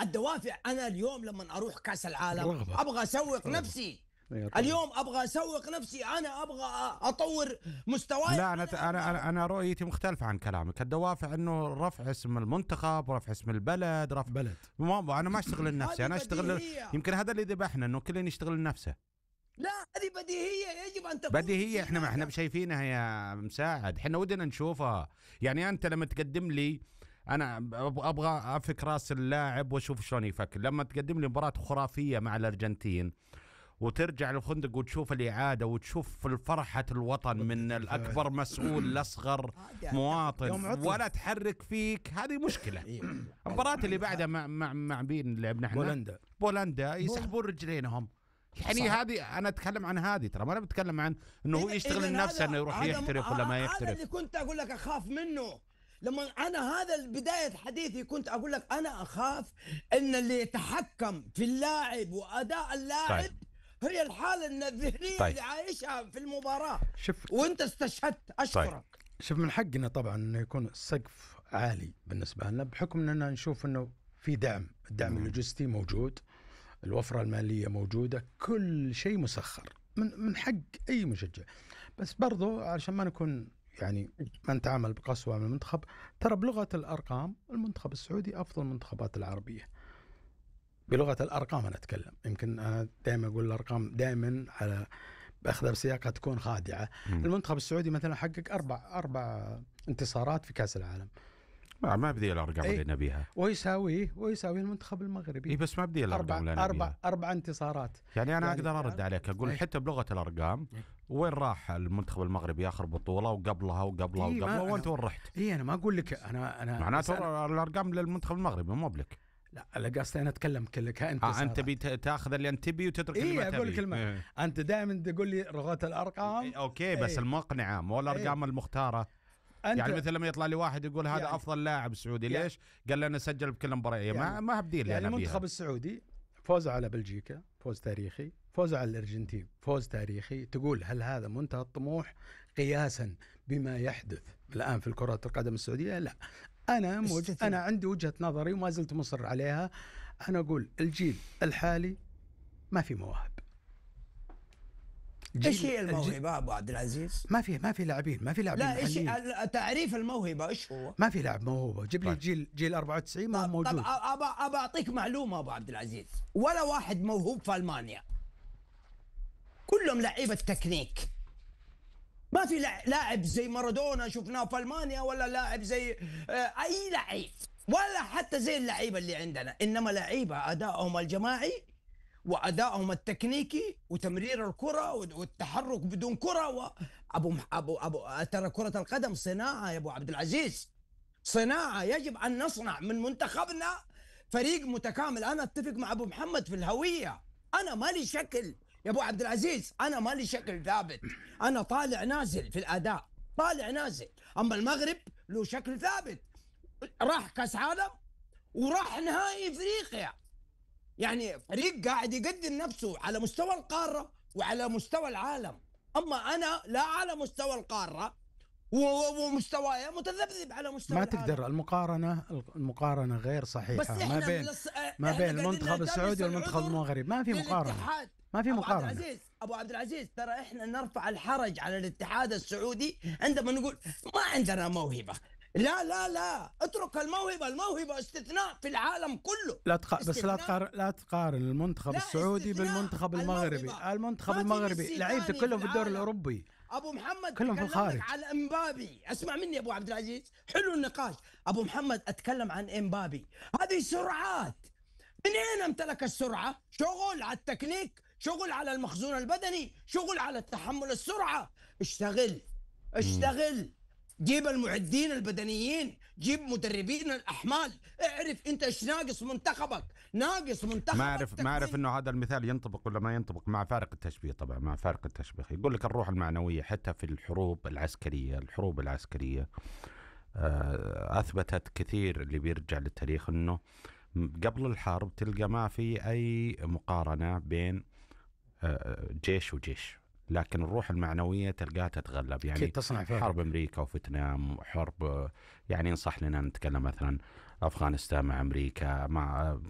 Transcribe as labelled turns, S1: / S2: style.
S1: الدوافع. انا اليوم لما اروح كاس العالم
S2: رغبة.
S1: ابغى اسوق نفسي، اليوم ابغى اسوق نفسي، انا ابغى اطور مستواي.
S3: لا انا رؤيتي مختلفه عن كلامك. الدوافع انه رفع اسم المنتخب ورفع اسم البلد، رفع
S2: بلد.
S3: انا ما اشتغل لنفسي، انا اشتغل يمكن هذا اللي ذبحنا، انه كل يشتغل لنفسه.
S1: لا هذه بديهية، يجب ان تكون
S3: بديهية. احنا شايفينها يا مساعد، احنا ودنا نشوفها. يعني انت لما تقدم لي، انا ابغى افك راس اللاعب واشوف شلون يفكر. لما تقدم لي مباراة خرافية مع الارجنتين وترجع للفندق وتشوف الإعادة وتشوف فرحة الوطن من الأكبر مسؤول لأصغر مواطن ولا تحرك فيك، هذه مشكلة. المباراة اللي بعدها مع بين لعبنا احنا بولندا يسحبون رجلينهم. يعني هذه أنا أتكلم عن هذه، ترى ما أنا بتكلم عن إنه هو يشتغل لنفسه إنه يروح يحترف ولا ما يحترف.
S1: هذا اللي كنت أقول لك أخاف منه. لما أنا هذا بداية حديثي كنت أقول لك أنا أخاف إن اللي يتحكم في اللاعب وأداء اللاعب هي الحالة الذهنية اللي عايشها في المباراة. وانت استشهدت، اشكرك.
S2: شوف، من حقنا طبعا انه يكون السقف عالي بالنسبة لنا، بحكم اننا نشوف انه في الدعم اللوجستي موجود، الوفرة المالية موجودة، كل شيء مسخر من حق اي مشجع. بس برضو عشان ما نكون يعني ما نتعامل بقسوة من المنتخب، ترى بلغة الارقام المنتخب السعودي افضل المنتخبات العربية. بلغة الأرقام أنا أتكلم، يمكن أنا دائما أقول الأرقام دائما على بأخذها بسياقة تكون خادعة. المنتخب السعودي مثلا حقق أربع انتصارات في كأس العالم.
S3: ما بدي الأرقام اللي نبيها.
S2: ويساوي المنتخب المغربي.
S3: بس ما بدي الأرقام اللي نبيها.
S2: أربع انتصارات.
S3: يعني أنا أقدر أرد عليك أقول حتى بلغة الأرقام وين راح المنتخب المغربي آخر بطولة وقبلها وأنت وين رحت؟
S2: أنا ما أقول لك أنا
S3: معناته الأرقام للمنتخب المغربي مو بلك.
S2: لا أنا قصدي أنا أتكلم كلك
S3: أنت بتاخذ اللي أنت تبي وتترك اللي ما تبي.
S2: أقول كلمة. أنت دائما تقول لي لغة الأرقام.
S3: أوكي بس المقنعة مو الأرقام المختارة. يعني مثل لما يطلع لي واحد يقول هذا يعني أفضل لاعب سعودي ليش؟ قال لي أنا سجل بكل مباراة. يعني ما هبدي لي.
S2: يعني المنتخب السعودي فوزه على بلجيكا فوز تاريخي، فوزه على الأرجنتين فوز تاريخي. تقول هل هذا منتهى الطموح قياسا بما يحدث الآن في الكرة القدم السعودية؟ لا. أنا عندي وجهة نظري وما زلت مصر عليها. أنا أقول الجيل الحالي ما في مواهب.
S1: ايش هي الموهبة ابو عبد العزيز؟
S2: ما في لاعبين
S1: لا ايش تعريف الموهبة ايش هو؟
S2: ما في لاعب موهوب. جيب لي جيل 94 ما موجود.
S1: طب ابى اعطيك معلومة ابو عبد العزيز، ولا واحد موهوب في المانيا، كلهم لعيبة تكنيك. ما في لاعب زي مارادونا شفناه في المانيا، ولا لاعب زي اي لعيب، ولا حتى زي اللعيبة اللي عندنا، انما لعيبة ادائهم الجماعي وأدائهم التكنيكي وتمرير الكرة والتحرك بدون كرة ترى كرة القدم صناعة يا أبو عبد العزيز، صناعة. يجب أن نصنع من منتخبنا فريق متكامل. أنا أتفق مع أبو محمد في الهوية. أنا مالي شكل يا أبو عبد العزيز، أنا مالي شكل ثابت، أنا طالع نازل في الأداء، طالع نازل. أما المغرب له شكل ثابت، راح كأس عالم وراح نهائي إفريقيا، يعني فريق قاعد يقدم نفسه على مستوى القارة وعلى مستوى العالم. أما أنا لا على مستوى القارة ومستواي متذبذب على مستوى
S2: ما
S1: العالم.
S2: تقدر المقارنة غير صحيحة ما بين المنتخب السعودي والمنتخب المغربي. ما في مقارنة.
S1: أبو عبد العزيز ترى إحنا نرفع الحرج على الاتحاد السعودي عندما نقول ما عندنا موهبة. لا اترك الموهبة استثناء في العالم كله.
S2: لا تقارن المنتخب السعودي بالمنتخب المغربي. المنتخب المغربي لعيبته كلهم في الدوري الأوروبي.
S1: أبو محمد
S2: كلهم في الخارج.
S1: على إمبابي، اسمع مني أبو عبد العزيز، حلو النقاش. أبو محمد أتكلم عن إمبابي، هذه سرعات. من أين امتلك السرعة؟ شغل على التكنيك، شغل على المخزون البدني، شغل على تحمل السرعة. اشتغل جيب المعدين البدنيين، جيب مدربين الأحمال، اعرف انت ايش ناقص منتخبك. ما
S3: اعرف انه هذا المثال ينطبق ولا ما ينطبق، مع فارق التشبيه. طبعا مع فارق التشبيه يقول لك الروح المعنوية حتى في الحروب العسكرية أثبتت كثير اللي بيرجع للتاريخ انه قبل الحرب تلقى ما في اي مقارنة بين جيش وجيش، لكن الروح المعنوية تلقاها تتغلب. يعني حرب أمريكا وفيتنام، حرب يعني إن صح لنا نتكلم مثلا أفغانستان مع أمريكا، مع